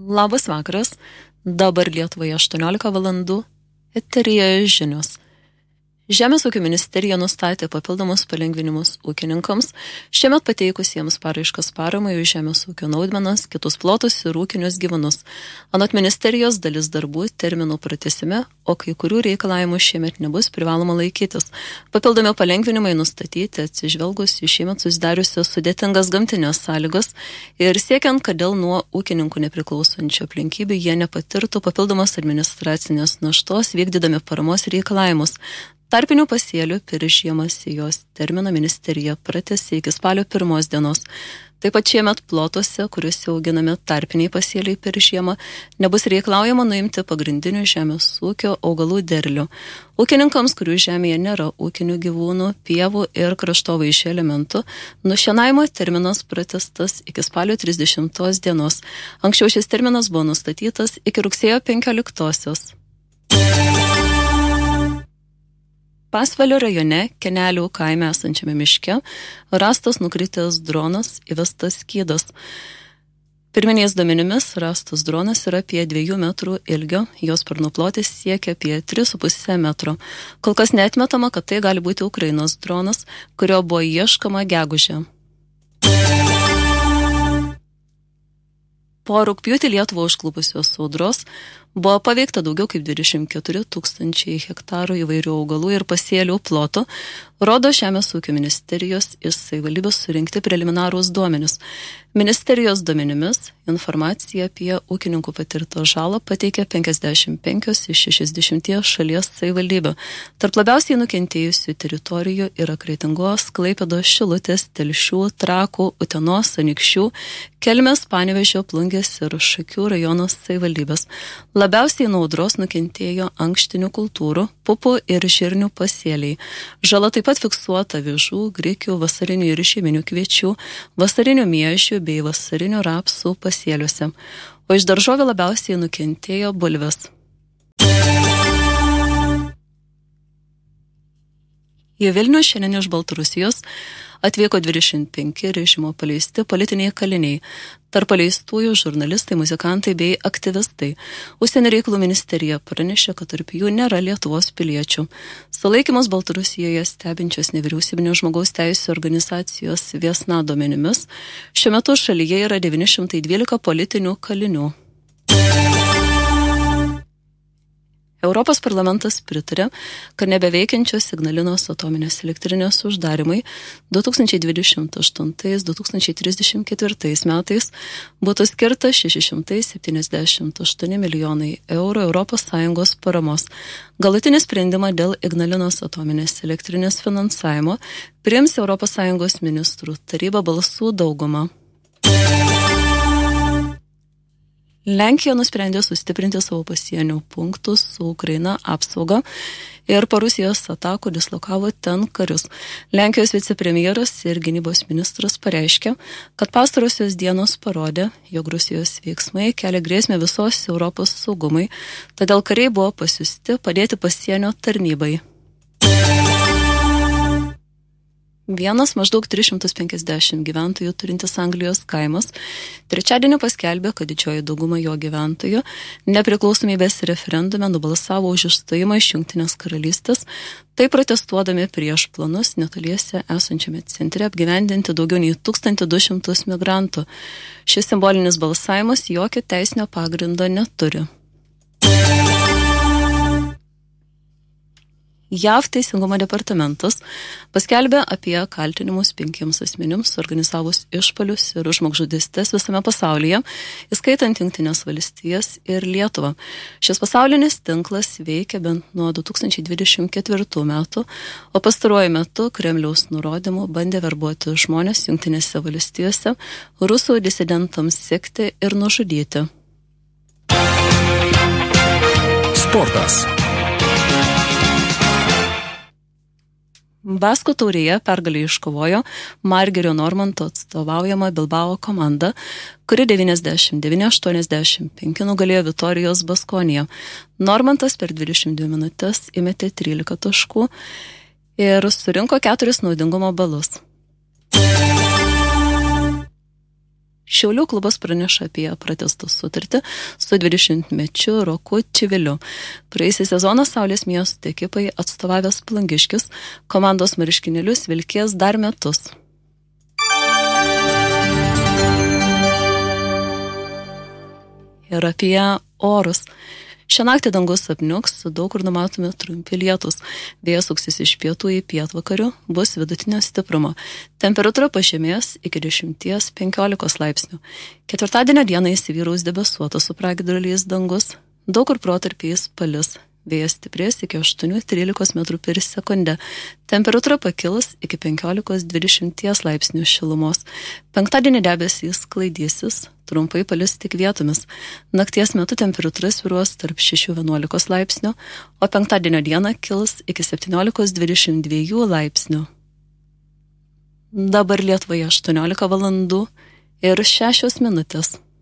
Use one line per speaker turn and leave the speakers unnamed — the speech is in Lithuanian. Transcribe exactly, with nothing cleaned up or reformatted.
Labas vakaras, dabar Lietuvoje aštuoniolika valandų, eteryje žinios. Žemės ūkio ministerija nustatė papildomus palengvinimus ūkininkams, šiemet pateikusiems paraiškas paramai už žemės ūkio naudmenas, kitus plotus ir ūkinius gyvūnus. Anot ministerijos dalis darbų terminų pratęsime, o kai kurių reikalavimų šiemet nebus privaloma laikytis. Papildomi palengvinimai nustatyti atsižvelgus į šiemet susidariusios sudėtingas gamtinės sąlygos ir siekiant, kad dėl nuo ūkininkų nepriklausančių aplinkybių jie nepatirtų papildomos administracinės naštos vykdydami paramos reikalavimus. Tarpinių pasėlių per žiemą sėjos terminą ministerija pratęsė iki spalio pirmos dienos. Taip pat šiemet plotuose, kuriuose auginami tarpiniai pasėliai per žiemą, nebus reikalaujama nuimti pagrindinių žemės ūkio augalų derlių. Ūkininkams, kurių žemėje nėra ūkinių gyvūnų, pievų ir kraštovaizdžio elementų, nušienavimo terminas pratęstas iki spalio trisdešimtos dienos. Anksčiau šis terminas buvo nustatytas iki rugsėjo penkioliktosios. Pasvalio rajone, Kenelių kaime esančiame miške, rastas nukritęs dronas, įvestas skydas. Pirminiais duomenimis rastas dronas yra apie dviejų metrų ilgio, jos sparnų plotis siekia apie tris su puse metro. Kol kas neatmetama, kad tai gali būti Ukrainos dronas, kurio buvo ieškoma gegužę. Po rugpjūtį Lietuvą užklupusios audros buvo paveikta daugiau kaip dvidešimt keturi tūkstančiai hektarų įvairių augalų ir pasėlių plotų, rodo Žemės ūkio ministerijos iš savivaldybės surinkti preliminarūs duomenys. Ministerijos duomenimis informaciją apie ūkininkų patirtą žalą pateikė penkiasdešimt penkios iš šešiasdešimties šalies savivaldybių. Tarp labiausiai nukentėjusių teritorijų yra Kretingos, Klaipėdos, Šilutės, Telšių, Trakų, Utenos, Anykščių, Kelmės, Panevėžio, Plungės ir Šakių rajono savivaldybės. Labiausiai nuo audros nukentėjo ankštinių kultūrų, pupų ir žirnių pasėliai. Žala taip pat fiksuota avižų, grikių, vasarinių ir žieminių kviečių, vasarinių miežių bei vasarinių rapsų pasėliuose. O iš daržovių labiausiai nukentėjo bulvės. Į Vilnių šiandien iš Baltarusijos atvyko dvidešimt penki režimo paleisti politiniai kaliniai. Tarp paleistųjų žurnalistai, muzikantai bei aktyvistai. Užsienio reikalų ministerija pranešė, kad tarp jų nėra Lietuvos piliečių. Sulaikymus Baltarusijoje stebinčios nevyriausybinio žmogaus teisių organizacijos Viesna duomenimis, šiuo metu šalyje yra devyni šimtai dvylika politinių kalinių. Europos parlamentas pritarė, kad nebeveikiančios Ignalinos atominės elektrinės uždarimai du tūkstančiai dvidešimt aštuntais - du tūkstančiai trisdešimt ketvirtais metais būtų skirta šeši šimtai septyniasdešimt aštuoni milijonai eurų Europos Sąjungos paramos. Galutinį sprendimą dėl Ignalinos atominės elektrinės finansavimo priims Europos Sąjungos ministrų taryba balsų daugumą. Lenkija nusprendė sustiprinti savo pasienio punktus su Ukraina apsaugą ir po Rusijos atakų dislokavo ten karius. Lenkijos vicepremjeras ir gynybos ministras pareiškė, kad pastarosios dienos parodė, jog Rusijos veiksmai kelia grėsmę visos Europos saugumui, todėl kariai buvo pasiųsti padėti pasienio tarnybai. Vienas maždaug tris šimtus penkiasdešimt gyventojų turintis Anglijos kaimas trečiadienį paskelbė, kad didžioji dauguma jo gyventojų nepriklausomybės referendume nubalsavo už išstojimą iš Jungtinės karalystės, tai protestuodami prieš planus netoliese esančiame centre apgyvendinti daugiau nei tūkstantį du šimtus migrantų. Šis simbolinis balsavimas jokio teisinio pagrindo neturi. J A V Teisingumo departamentas paskelbė apie kaltinimus penkiems asmenims organizavus išpuolius ir žmogžudystes visame pasaulyje, įskaitant Jungtines valstijas ir Lietuvą. Šis pasaulinis tinklas veikia bent nuo du tūkstančiai dvidešimt ketvirtų metų, o pastaruoju metu Kremliaus nurodymu bandė verbuoti žmonės Jungtinėse valstijose, rusų disidentams sekti ir nužudyti.
Sportas.
Baskų taurėje pergalį iškovojo Margerio Normanto atstovaujama Bilbao komanda, kuri devyniasdešimt devyni aštuoniasdešimt penki nugalėjo Vitorijos Baskoniją. Normantas per dvidešimt dvi minutės įmetė trylika taškų ir surinko keturis naudingumo balus. Šiaulių klubas praneša apie pratęstą sutartį su dvidešimtmečiu Roku Čiviliu. Praėjusią sezoną Saulės miesto ekipai atstovavęs Plangiškis komandos marškinėlius vilkės dar metus. Ir apie orus. Šią naktį dangus apniuks, daug kur numatomi trumpi lietūs. Vėjas suksis iš pietų į pietvakarių, bus vidutinio stiprumo. Temperatūra pažemės iki dešimt penkiolikos laipsnių. Ketvirtadienio dieną įsivyraus debesuotas su pragiedruliais dangus, daug kur protarpiais palis. Vėjas stiprės iki aštuonių trylikos metrų per sekundę. Temperatūra pakils iki penkiolikos dvidešimt laipsnių šilumos. Penktadienį debesys sklaidysis, trumpai palis tik vietomis. Nakties metu temperatūra svyruos tarp šešių vienuolikos laipsnių, o penktadienio dieną kils iki septyniolikos dvidešimt dviejų laipsnių. Dabar Lietuvoje aštuoniolika valandų ir šešios minutės.